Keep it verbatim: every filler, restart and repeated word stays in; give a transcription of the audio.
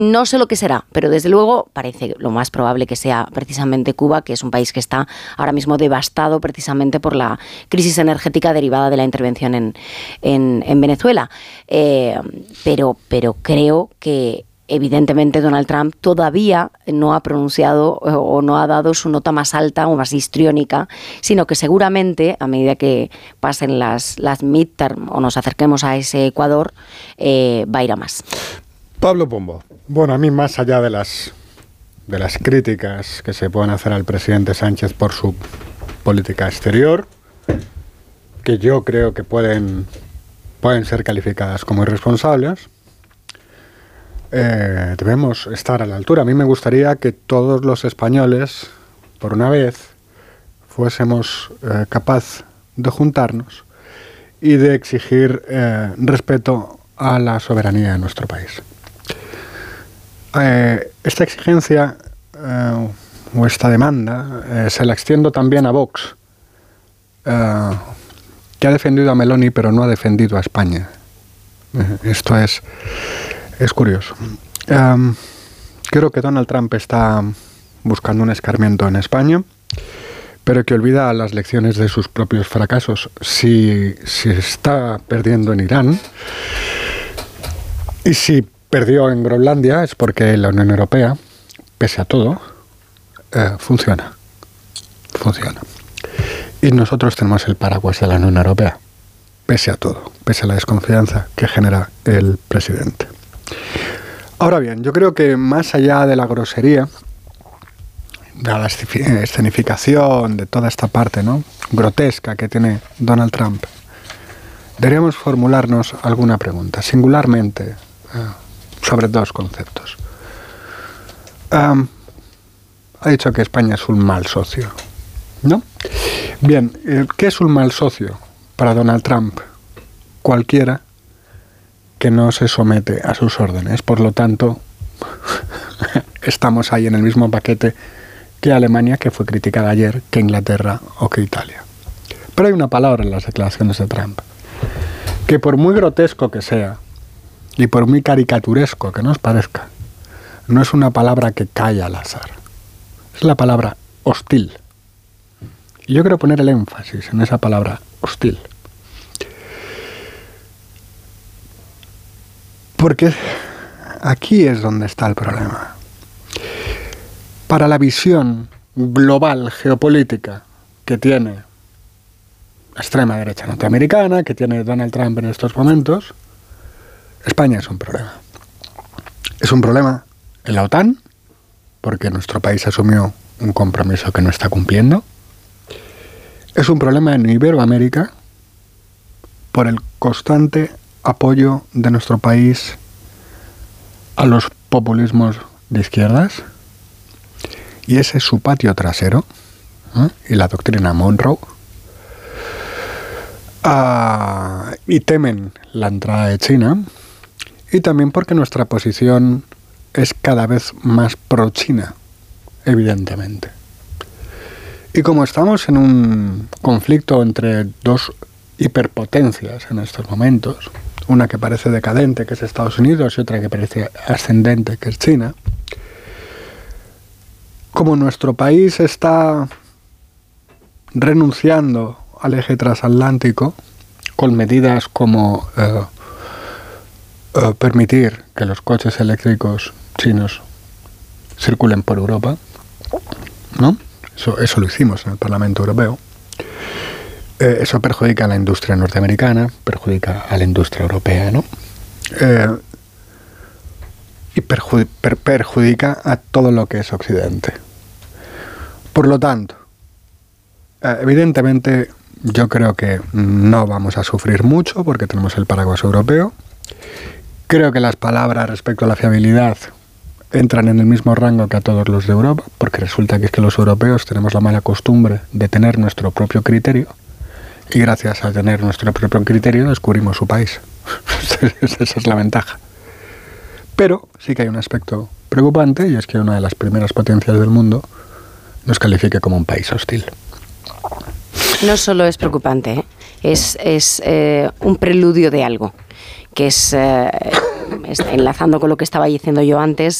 No sé lo que será, pero desde luego parece lo más probable que sea precisamente Cuba, que es un país que está ahora mismo devastado precisamente por la crisis energética derivada de la intervención en, en, en Venezuela. Eh, pero, pero creo que evidentemente Donald Trump todavía no ha pronunciado o no ha dado su nota más alta o más histriónica, sino que seguramente a medida que pasen las, las midterm o nos acerquemos a ese Ecuador, eh, va a ir a más. Pablo Pombo. Bueno, a mí, más allá de las de las críticas que se pueden hacer al presidente Sánchez por su política exterior, que yo creo que pueden, pueden ser calificadas como irresponsables, eh, debemos estar a la altura. A mí me gustaría que todos los españoles, por una vez, fuésemos eh, capaces de juntarnos y de exigir eh, respeto a la soberanía de nuestro país. Eh, esta exigencia eh, o esta demanda eh, se la extiendo también a Vox, eh, que ha defendido a Meloni pero no ha defendido a España. Eh, esto es, es curioso. Eh, creo que Donald Trump está buscando un escarmiento en España, pero que olvida las lecciones de sus propios fracasos. Si, si está perdiendo en Irán y si perdió en Groenlandia, es porque la Unión Europea, pese a todo, eh, funciona. Funciona. Y nosotros tenemos el paraguas de la Unión Europea, pese a todo, pese a la desconfianza que genera el presidente. Ahora bien, yo creo que más allá de la grosería, de la escenificación, de toda esta parte, ¿no?, grotesca que tiene Donald Trump, deberíamos formularnos alguna pregunta, singularmente, eh, sobre dos conceptos. Um, ha dicho que España es un mal socio, ¿no? Bien, ¿qué es un mal socio para Donald Trump? Cualquiera que no se somete a sus órdenes. Por lo tanto, estamos ahí en el mismo paquete que Alemania, que fue criticada ayer, que Inglaterra o que Italia. Pero hay una palabra en las declaraciones de Trump que, por muy grotesco que sea, y por muy caricaturesco que nos parezca, no es una palabra que cae al azar. Es la palabra hostil. Y yo quiero poner el énfasis en esa palabra hostil. Porque aquí es donde está el problema. Para la visión global geopolítica que tiene la extrema derecha norteamericana, que tiene Donald Trump en estos momentos, España es un problema. Es un problema en la OTAN, porque nuestro país asumió un compromiso que no está cumpliendo. Es un problema en Iberoamérica, por el constante apoyo de nuestro país a los populismos de izquierdas. Y ese es su patio trasero, ¿eh? Y la doctrina Monroe. Ah, y temen la entrada de China. Y también porque nuestra posición es cada vez más pro-China, evidentemente. Y como estamos en un conflicto entre dos hiperpotencias en estos momentos, una que parece decadente, que es Estados Unidos, y otra que parece ascendente, que es China, como nuestro país está renunciando al eje transatlántico con medidas como eh, eh, permitir que los coches eléctricos chinos circulen por Europa, ¿no? Eso, eso lo hicimos en el Parlamento Europeo. Eh, eso perjudica a la industria norteamericana, perjudica a la industria europea, ¿no? Eh, y perjud- per- perjudica a todo lo que es Occidente. Por lo tanto, eh, evidentemente yo creo que no vamos a sufrir mucho porque tenemos el paraguas europeo. Creo que las palabras respecto a la fiabilidad entran en el mismo rango que a todos los de Europa, porque resulta que es que los europeos tenemos la mala costumbre de tener nuestro propio criterio, y gracias a tener nuestro propio criterio descubrimos su país. Esa es la ventaja. Pero sí que hay un aspecto preocupante, y es que una de las primeras potencias del mundo nos califique como un país hostil. No solo es preocupante, ¿eh? es, es eh, un preludio de algo que es, eh, enlazando con lo que estaba diciendo yo antes,